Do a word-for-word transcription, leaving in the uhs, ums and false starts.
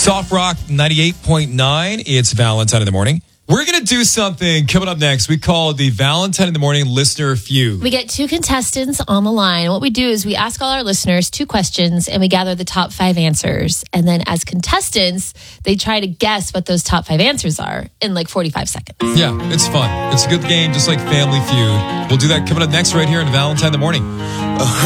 Soft Rock ninety-eight point nine. It's Valentine in the Morning. We're going to do something coming up next. We call it the Valentine in the Morning Listener Feud. We get two contestants on the line. What we do is we ask all our listeners two questions and we gather the top five answers. And then as contestants, they try to guess what those top five answers are in like forty-five seconds. Yeah, it's fun. It's a good game, just like Family Feud. We'll do that coming up next right here in Valentine in the Morning.